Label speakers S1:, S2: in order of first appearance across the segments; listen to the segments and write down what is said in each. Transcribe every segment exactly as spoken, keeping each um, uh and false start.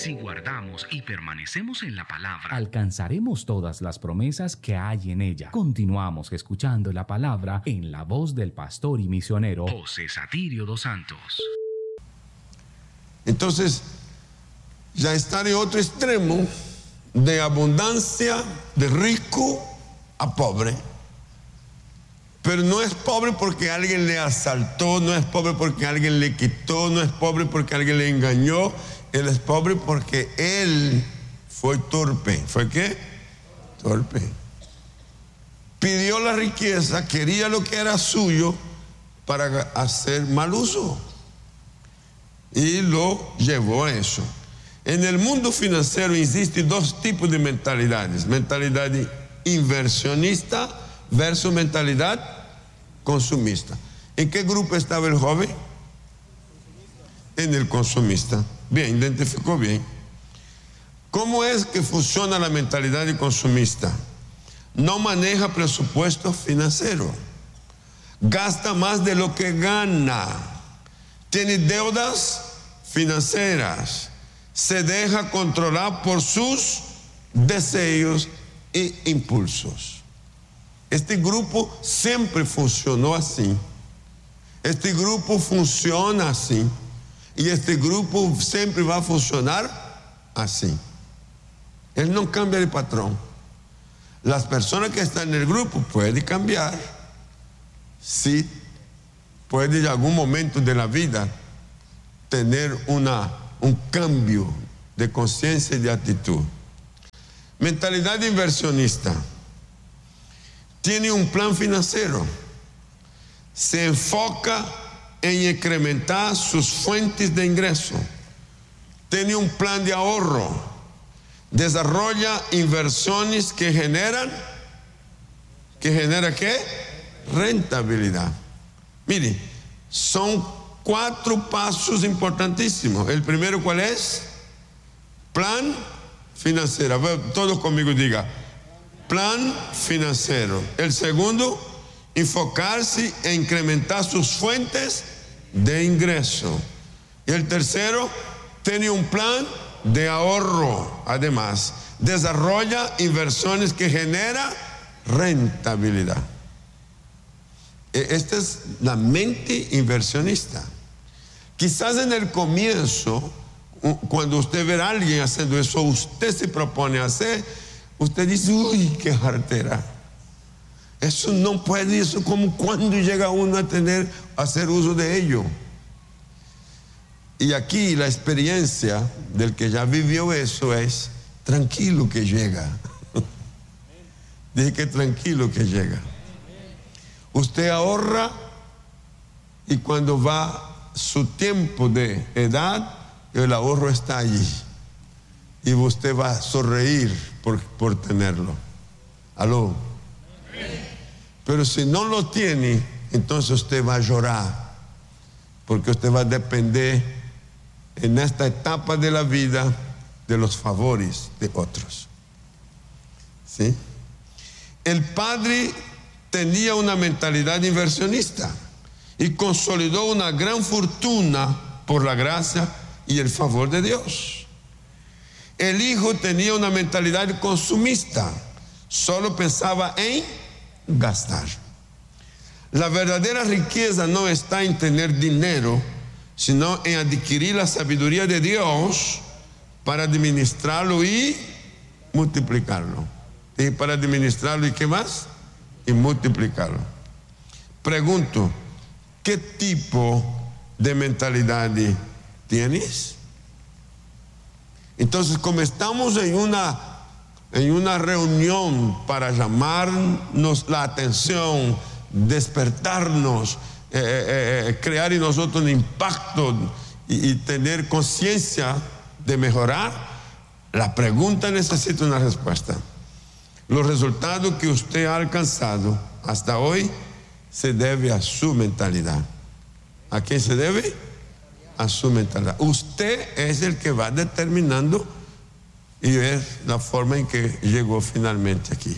S1: Si guardamos y permanecemos en la palabra,
S2: alcanzaremos todas las promesas que hay en ella. Continuamos escuchando la palabra en la voz del pastor y misionero
S1: José Satirio dos Santos.
S3: Entonces, ya está en otro extremo, de abundancia, de rico a pobre. Pero no es pobre porque alguien le asaltó, no es pobre porque alguien le quitó, no es pobre porque alguien le engañó. Él es pobre porque él fue torpe. ¿Fue qué? Torpe. Pidió la riqueza, quería lo que era suyo para hacer mal uso. Y lo llevó a eso. En el mundo financiero existen dos tipos de mentalidades. Mentalidad inversionista versus mentalidad consumista. ¿En qué grupo estaba el joven? En el consumista. Bien, identificó bien. ¿Cómo es que funciona la mentalidad consumista? No maneja presupuesto financiero, gasta más de lo que gana, tiene deudas financieras, se deja controlar por sus deseos e impulsos. Este grupo siempre funcionó así. Este grupo funciona así. Y este grupo siempre va a funcionar así. Él no cambia de patrón. Las personas que están en el grupo pueden cambiar. Sí, puede en algún momento de la vida tener una, un cambio de conciencia y de actitud. Mentalidad inversionista. Tiene un plan financiero. Se enfoca en incrementar sus fuentes de ingreso. Tiene un plan de ahorro. Desarrolla inversiones que generan, ¿que genera qué? Rentabilidad. Mire, son cuatro pasos importantísimos. El primero, ¿cuál es? Plan financiero. Todos conmigo diga, plan financiero. El segundo, enfocarse en incrementar sus fuentes de ingreso. Y el tercero, tiene un plan de ahorro. Además, desarrolla inversiones que generan rentabilidad. Esta es la mente inversionista. Quizás en el comienzo, cuando usted ve a alguien haciendo eso, usted se propone hacer, usted dice, uy, qué jartera. Eso no puede, eso como cuando llega uno a tener, a hacer uso de ello. Y aquí la experiencia del que ya vivió eso es, tranquilo que llega. Dije que tranquilo que llega. Usted ahorra y cuando va su tiempo de edad, el ahorro está allí. Y usted va a sonreír por, por tenerlo. ¿Aló? Pero si no lo tiene, entonces usted va a llorar, porque usted va a depender en esta etapa de la vida de los favores de otros. ¿Sí? El padre tenía una mentalidad inversionista y consolidó una gran fortuna por la gracia y el favor de Dios. El hijo tenía una mentalidad consumista, solo pensaba en gastar. La verdadera riqueza no está en tener dinero, sino en adquirir la sabiduría de Dios para administrarlo y multiplicarlo. Y para administrarlo y qué más? Y multiplicarlo. Pregunto, ¿qué tipo de mentalidad tienes? Entonces, como estamos en una en una reunión para llamarnos la atención, despertarnos, eh, eh, eh, crear en nosotros un impacto y, y tener conciencia de mejorar, la pregunta necesita una respuesta. Los resultados que usted ha alcanzado hasta hoy se debe a su mentalidad. ¿A quién se debe? A su mentalidad. Usted es el que va determinando y es la forma en que llegó finalmente aquí.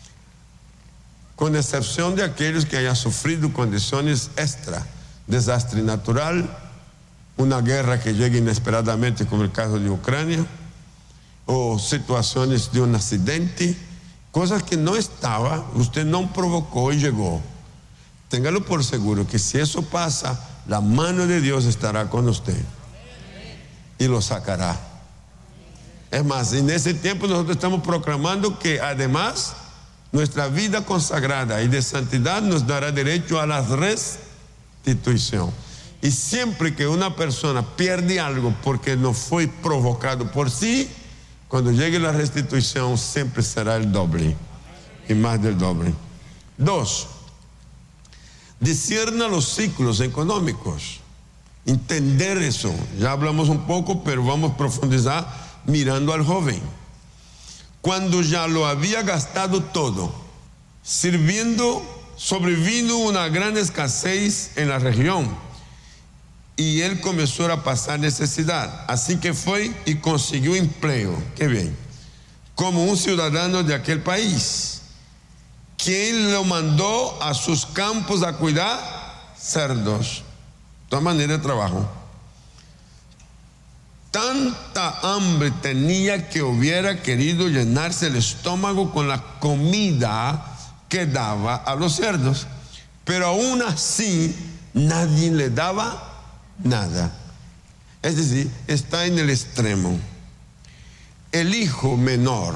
S3: Con excepción de aquellos que hayan sufrido condiciones extra, desastre natural, una guerra que llega inesperadamente, como el caso de Ucrania, o situaciones de un accidente, cosas que no estaba, usted no provocó y llegó. Téngalo por seguro que si eso pasa, la mano de Dios estará con usted y lo sacará. Es más, en ese tiempo nosotros estamos proclamando que además nuestra vida consagrada y de santidad nos dará derecho a la restitución. Y siempre que una persona pierde algo porque no fue provocado por sí, cuando llegue la restitución siempre será el doble y más del doble. Dos, discierna los ciclos económicos. Entender eso. Ya hablamos un poco, pero vamos a profundizar mirando al joven. Cuando ya lo había gastado todo, sirviendo, sobrevino una gran escasez en la región y él comenzó a pasar necesidad. Así que fue y consiguió empleo. Qué bien. Como un ciudadano de aquel país, quien lo mandó a sus campos a cuidar cerdos. De todas maneras, de trabajo. Tanta hambre tenía que hubiera querido llenarse el estómago con la comida que daba a los cerdos, pero aún así nadie le daba nada. Es decir, está en el extremo. El hijo menor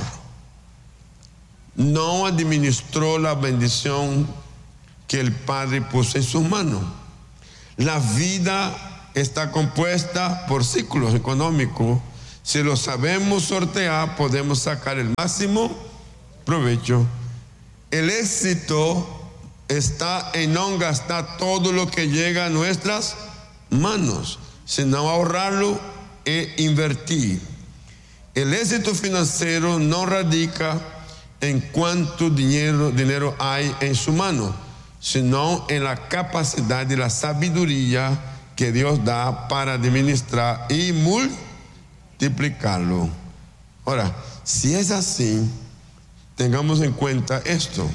S3: no administró la bendición que el padre puso en sus manos. La vida está compuesta por ciclos económicos. Si lo sabemos sortear, podemos sacar el máximo provecho. El éxito está en no gastar todo lo que llega a nuestras manos, sino ahorrarlo e invertir. El éxito financiero no radica en cuánto dinero, dinero hay en su mano, sino en la capacidad y la sabiduría que Dios da para administrar y multiplicarlo. Ahora, si es así, tengamos en cuenta esto.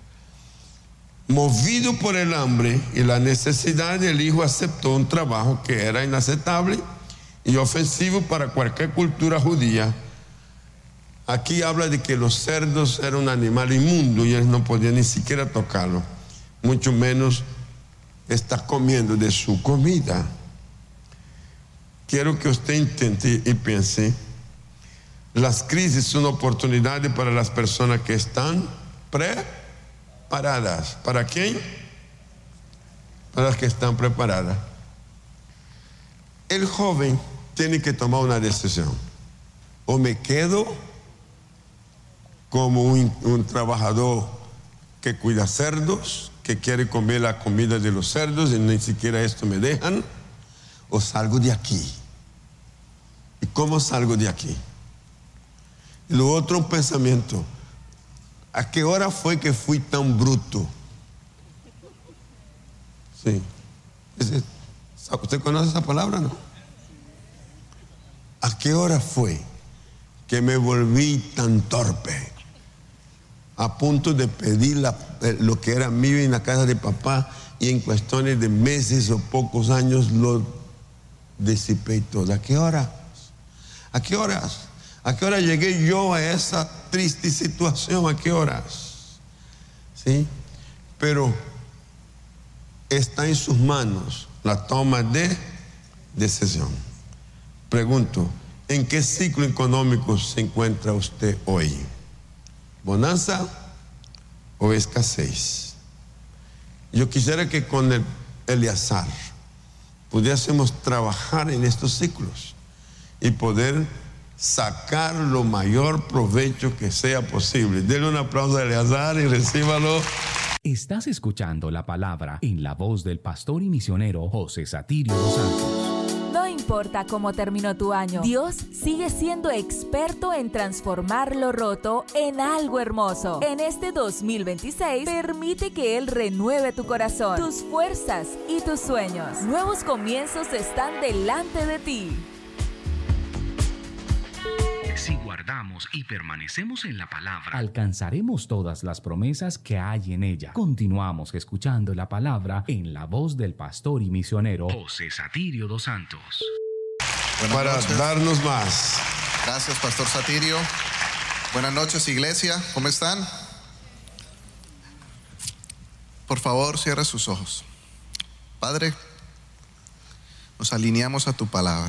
S3: Movido por el hambre y la necesidad, el hijo aceptó un trabajo que era inaceptable y ofensivo para cualquier cultura judía. Aquí habla de que los cerdos eran un animal inmundo y él no podía ni siquiera tocarlo, mucho menos está comiendo de su comida. Quiero que usted intente y piense, las crisis son oportunidades para las personas que están preparadas. ¿Para quién? Para las que están preparadas. El joven tiene que tomar una decisión. O me quedo como un, un trabajador que cuida cerdos, que quiere comer la comida de los cerdos y ni siquiera esto me dejan, o salgo de aquí. ¿Y cómo salgo de aquí? Y lo otro, un pensamiento. ¿A qué hora fue que fui tan bruto? Sí. ¿Usted conoce esa palabra, no? ¿A qué hora fue que me volví tan torpe? A punto de pedir la, lo que era mío en la casa de papá y en cuestiones de meses o pocos años lo disipé todo. ¿A qué hora? ¿A qué horas? ¿A qué hora llegué yo a esa triste situación? ¿A qué horas? ¿Sí? Pero está en sus manos la toma de decisión. Pregunto, ¿en qué ciclo económico se encuentra usted hoy? ¿Bonanza o escasez? Yo quisiera que con el Eleazar pudiésemos trabajar en estos ciclos y poder sacar lo mayor provecho que sea posible. Denle un aplauso a Eleazar y recíbalo.
S2: Estás escuchando la palabra en la voz del pastor y misionero José Satirio dos Santos.
S4: No importa cómo terminó tu año, Dios sigue siendo experto en transformar lo roto en algo hermoso. En este dos mil veintiséis, permite que Él renueve tu corazón, tus fuerzas y tus sueños. Nuevos comienzos están delante de ti.
S1: Si guardamos oramos y permanecemos en la palabra,
S2: alcanzaremos todas las promesas que hay en ella. Continuamos escuchando la palabra en la voz del pastor y misionero
S1: José Satirio dos Santos.
S5: Buenas
S3: Para
S5: noches.
S3: darnos más.
S5: Gracias, Pastor Satirio. Buenas noches, iglesia. ¿Cómo están? Por favor, cierre sus ojos. Padre, nos alineamos a tu palabra.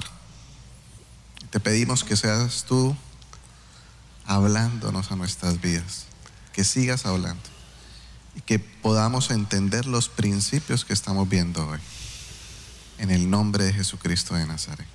S5: Te pedimos que seas tú hablándonos a nuestras vidas, que sigas hablando y que podamos entender los principios que estamos viendo hoy. En el nombre de Jesucristo de Nazaret.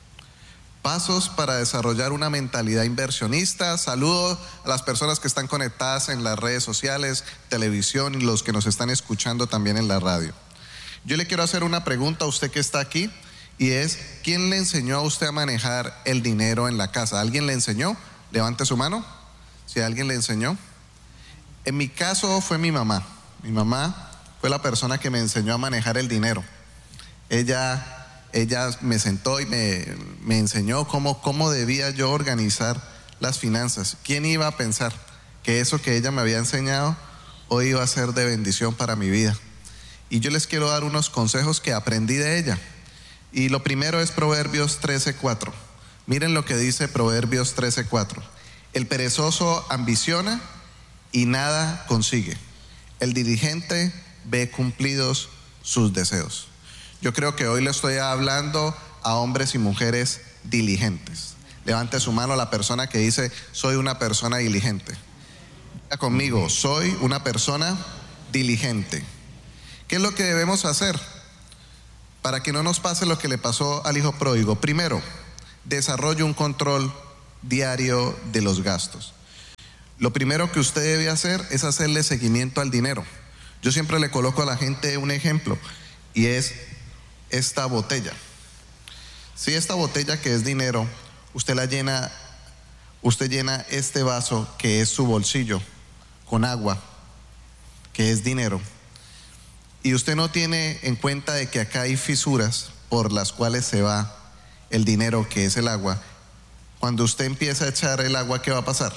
S5: Pasos para desarrollar una mentalidad inversionista. Saludo a las personas que están conectadas en las redes sociales, televisión y los que nos están escuchando también en la radio. Yo le quiero hacer una pregunta a usted que está aquí. Y es, ¿quién le enseñó a usted a manejar el dinero en la casa? ¿Alguien le enseñó? Levante su mano. Si alguien le enseñó. En mi caso fue mi mamá. Mi mamá fue la persona que me enseñó a manejar el dinero. Ella, ella me sentó y me, me enseñó cómo, cómo debía yo organizar las finanzas. ¿Quién iba a pensar que eso que ella me había enseñado hoy iba a ser de bendición para mi vida? Y yo les quiero dar unos consejos que aprendí de ella. Y lo primero es Proverbios trece cuatro. Miren lo que dice Proverbios trece cuatro. El perezoso ambiciona y nada consigue. El diligente ve cumplidos sus deseos. Yo creo que hoy le estoy hablando a hombres y mujeres diligentes. Levante su mano a la persona que dice, soy una persona diligente. Diga conmigo, soy una persona diligente. ¿Qué es lo que debemos hacer para que no nos pase lo que le pasó al hijo pródigo? Primero, desarrolle un control diario de los gastos. Lo primero que usted debe hacer es hacerle seguimiento al dinero. Yo siempre le coloco a la gente un ejemplo y es esta botella. Si esta botella que es dinero, usted la llena, usted llena este vaso que es su bolsillo con agua, que es dinero. Y usted no tiene en cuenta de que acá hay fisuras por las cuales se va el dinero, que es el agua. Cuando usted empieza a echar el agua, ¿qué va a pasar?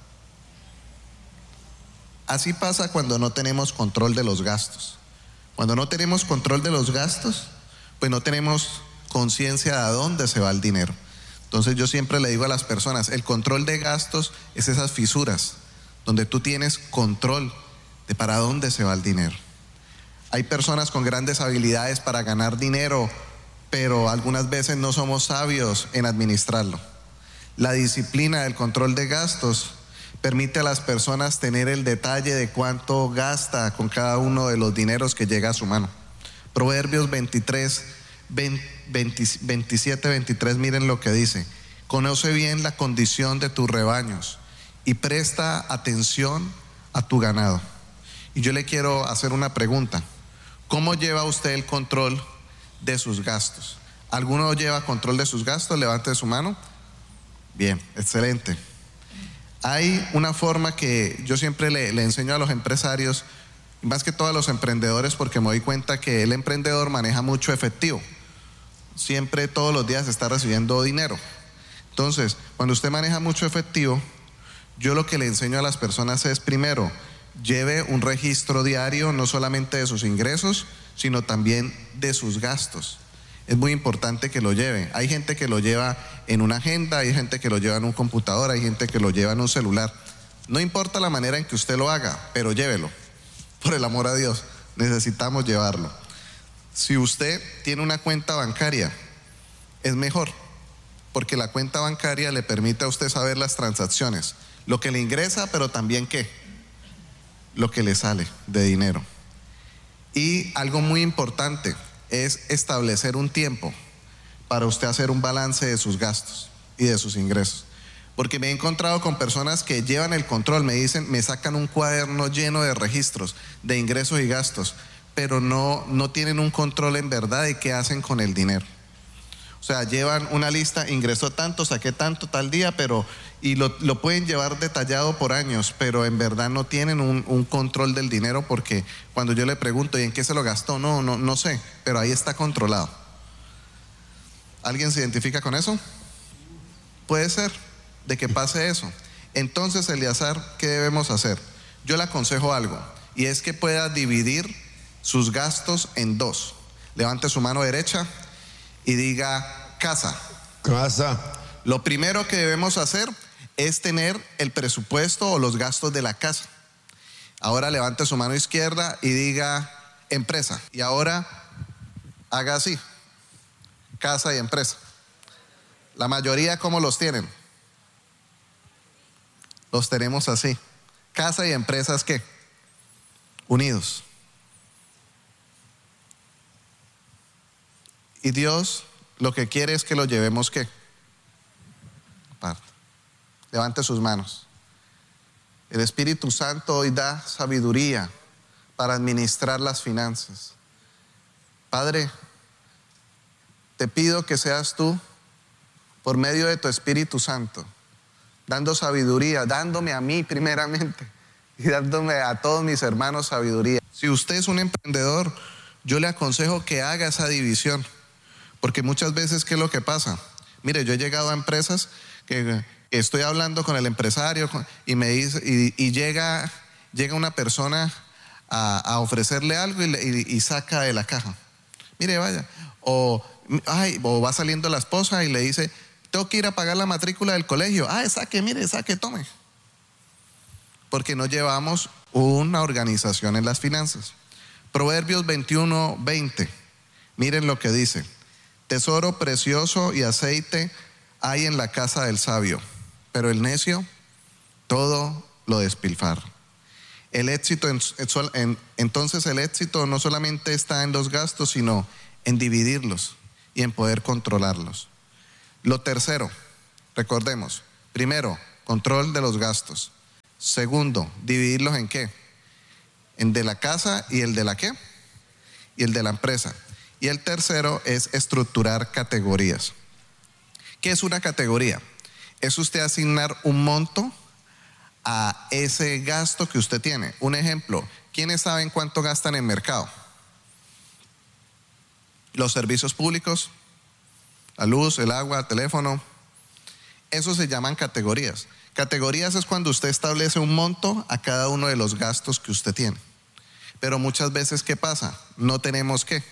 S5: Así pasa cuando no tenemos control de los gastos. Cuando no tenemos control de los gastos, pues no tenemos conciencia de a dónde se va el dinero. Entonces yo siempre le digo a las personas, el control de gastos es esas fisuras, donde tú tienes control de para dónde se va el dinero. Hay personas con grandes habilidades para ganar dinero, pero algunas veces no somos sabios en administrarlo. La disciplina del control de gastos permite a las personas tener el detalle de cuánto gasta con cada uno de los dineros que llega a su mano. Proverbios veintitrés, veintisiete, veintitrés, miren lo que dice. Conoce bien la condición de tus rebaños y presta atención a tu ganado. Y yo le quiero hacer una pregunta. ¿Cómo lleva usted el control de sus gastos? ¿Alguno lleva control de sus gastos? Levante su mano. Bien, excelente. Hay una forma que yo siempre le, le enseño a los empresarios, más que todo a los emprendedores, porque me doy cuenta que el emprendedor maneja mucho efectivo. Siempre, todos los días está recibiendo dinero. Entonces, cuando usted maneja mucho efectivo, yo lo que le enseño a las personas es, primero, lleve un registro diario, no solamente de sus ingresos, sino también de sus gastos. Es muy importante que lo lleve. Hay gente que lo lleva en una agenda, hay gente que lo lleva en un computador, hay gente que lo lleva en un celular. No importa la manera en que usted lo haga, pero llévelo. Por el amor a Dios, necesitamos llevarlo. Si usted tiene una cuenta bancaria, es mejor, porque la cuenta bancaria le permite a usted saber las transacciones, lo que le ingresa, pero también ¿qué? Lo que le sale de dinero. Y algo muy importante es establecer un tiempo para usted hacer un balance de sus gastos y de sus ingresos. Porque me he encontrado con personas que llevan el control, me dicen, me sacan un cuaderno lleno de registros de ingresos y gastos, pero no, no tienen un control en verdad de qué hacen con el dinero. O sea, llevan una lista, ingresó tanto, saqué tanto tal día, pero y lo, lo pueden llevar detallado por años, pero en verdad no tienen un, un control del dinero, porque cuando yo le pregunto, ¿y en qué se lo gastó? No, no, no sé, pero ahí está controlado. ¿Alguien se identifica con eso? Puede ser, de que pase eso. Entonces, Eleazar, ¿qué debemos hacer? Yo le aconsejo algo, y es que pueda dividir sus gastos en dos. Levante su mano derecha y diga casa.
S3: Casa.
S5: Lo primero que debemos hacer es tener el presupuesto o los gastos de la casa. Ahora levante su mano izquierda y diga empresa. Y ahora haga así, casa y empresa. La mayoría, ¿cómo los tienen? Los tenemos así. Casa y empresas, ¿qué? Unidos. Y Dios lo que quiere es que lo llevemos, ¿qué? Aparte. Levante sus manos. El Espíritu Santo hoy da sabiduría para administrar las finanzas. Padre, te pido que seas tú, por medio de tu Espíritu Santo, dando sabiduría, dándome a mí primeramente y dándome a todos mis hermanos sabiduría. Si usted es un emprendedor, yo le aconsejo que haga esa división, porque muchas veces, ¿qué es lo que pasa? Mire, yo he llegado a empresas que estoy hablando con el empresario y me dice, y, y llega, llega una persona a, a ofrecerle algo y, y, y saca de la caja. Mire, vaya, o, ay, o va saliendo la esposa y le dice, tengo que ir a pagar la matrícula del colegio. Ah, saque, mire, saque, tome. Porque no llevamos una organización en las finanzas. Proverbios veintiuno, veinte. Miren lo que dice. Tesoro precioso y aceite hay en la casa del sabio, pero el necio todo lo despilfarra. El éxito, en, en, entonces el éxito no solamente está en los gastos, sino en dividirlos y en poder controlarlos. Lo tercero, recordemos, primero, control de los gastos. Segundo, dividirlos en qué? En de la casa y el de la qué? Y el de la empresa. Y el tercero es estructurar categorías. ¿Qué es una categoría? Es usted asignar un monto a ese gasto que usted tiene. Un ejemplo, ¿quiénes saben cuánto gastan en mercado? Los servicios públicos, la luz, el agua, el teléfono. Eso se llaman categorías. Categorías es cuando usted establece un monto a cada uno de los gastos que usted tiene. Pero muchas veces, ¿qué pasa? No tenemos qué.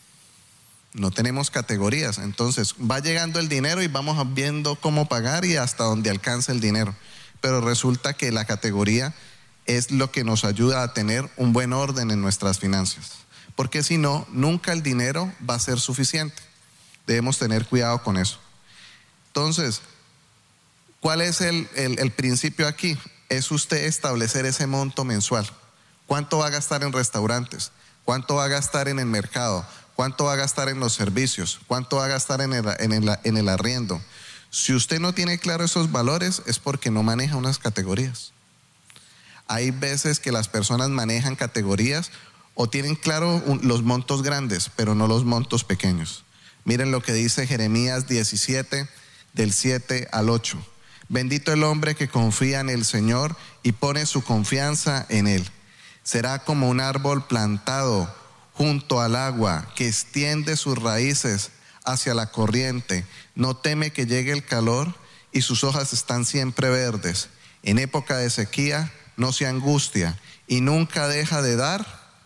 S5: No tenemos categorías. Entonces va llegando el dinero y vamos viendo cómo pagar y hasta dónde alcanza el dinero. Pero resulta que la categoría es lo que nos ayuda a tener un buen orden en nuestras finanzas. Porque si no, nunca el dinero va a ser suficiente. Debemos tener cuidado con eso. Entonces, ¿cuál es el, el, el principio aquí? Es usted establecer ese monto mensual. ¿Cuánto va a gastar en restaurantes? ¿Cuánto va a gastar en el mercado? ¿Cuánto va a gastar en los servicios? ¿Cuánto va a gastar en el, en el, en el arriendo? Si usted no tiene claro esos valores, es porque no maneja unas categorías. Hay veces que las personas manejan categorías o tienen claro un, los montos grandes, pero no los montos pequeños. Miren lo que dice Jeremías diecisiete, del siete al ocho. Bendito el hombre que confía en el Señor y pone su confianza en Él. Será como un árbol plantado junto al agua, que extiende sus raíces hacia la corriente. No teme que llegue el calor y sus hojas están siempre verdes. En época de sequía no se angustia y nunca deja de dar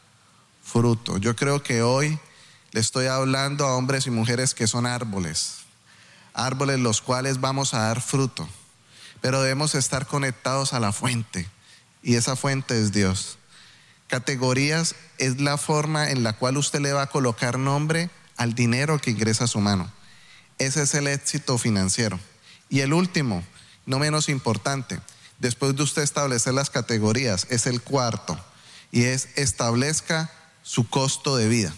S5: fruto. Yo creo que hoy le estoy hablando a hombres y mujeres que son árboles, árboles los cuales vamos a dar fruto, pero debemos estar conectados a la fuente y esa fuente es Dios. Categorías es la forma en la cual usted le va a colocar nombre al dinero que ingresa a su mano. Ese es el éxito financiero. Y el último, no menos importante, después de usted establecer las categorías, es el cuarto, y es establezca su costo de vida.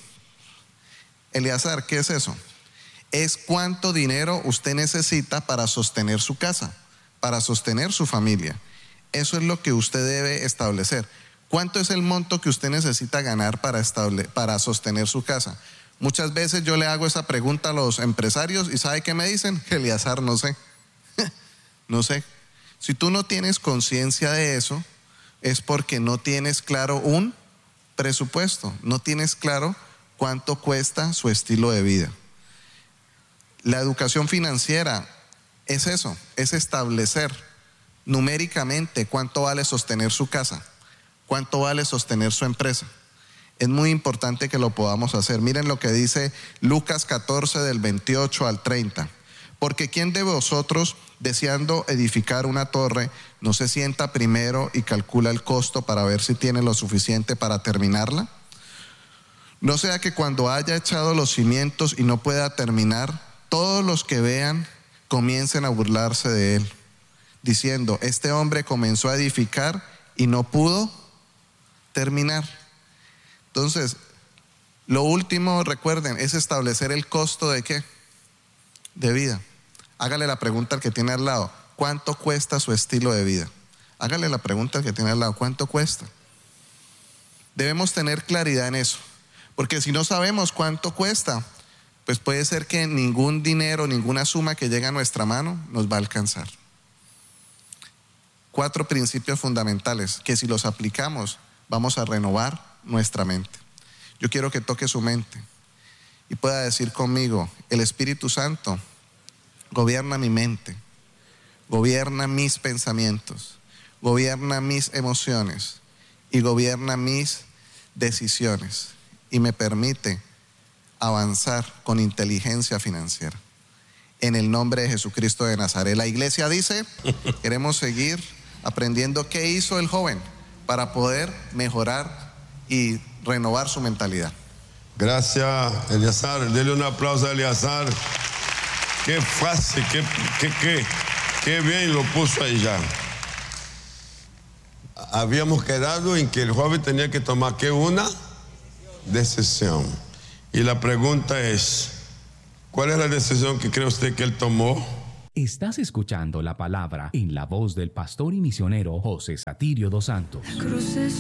S5: Eleazar, ¿qué es eso? Es cuánto dinero usted necesita para sostener su casa, para sostener su familia. Eso es lo que usted debe establecer. ¿Cuánto es el monto que usted necesita ganar para, estable, para sostener su casa? Muchas veces yo le hago esa pregunta a los empresarios y ¿sabe qué me dicen? Eleazar, no sé. No sé. Si tú no tienes conciencia de eso, es porque no tienes claro un presupuesto, no tienes claro cuánto cuesta su estilo de vida. La educación financiera es eso, es establecer numéricamente cuánto vale sostener su casa, cuánto vale sostener su empresa. Es muy importante que lo podamos hacer. Miren lo que dice Lucas catorce del veintiocho al treinta. Porque ¿quién de vosotros, deseando edificar una torre, no se sienta primero y calcula el costo para ver si tiene lo suficiente para terminarla? No sea que cuando haya echado los cimientos y no pueda terminar, todos los que vean comiencen a burlarse de él, diciendo, este hombre comenzó a edificar y no pudo terminar. Entonces, lo último, recuerden, es establecer el costo de ¿qué? De vida. Hágale la pregunta al que tiene al lado, ¿cuánto cuesta su estilo de vida? Hágale la pregunta al que tiene al lado, ¿cuánto cuesta? Debemos tener claridad en eso, porque si no sabemos cuánto cuesta, pues puede ser que ningún dinero, ninguna suma que llegue a nuestra mano nos va a alcanzar. Cuatro principios fundamentales que si los aplicamos vamos a renovar nuestra mente. Yo quiero que toque su mente y pueda decir conmigo, el Espíritu Santo gobierna mi mente, gobierna mis pensamientos, gobierna mis emociones y gobierna mis decisiones y me permite avanzar con inteligencia financiera. En el nombre de Jesucristo de Nazaret. La iglesia dice, queremos seguir aprendiendo qué hizo el joven para poder mejorar y renovar su mentalidad.
S3: Gracias, Eleazar. Dele un aplauso a Eleazar. Qué fácil, qué, qué, qué, qué bien lo puso ahí ya. Habíamos quedado en que el joven tenía que tomar ¿qué? Una decisión. Y la pregunta es, ¿cuál es la decisión que cree usted que él tomó?
S2: Estás escuchando la palabra en la voz del pastor y misionero José Satirio dos Santos.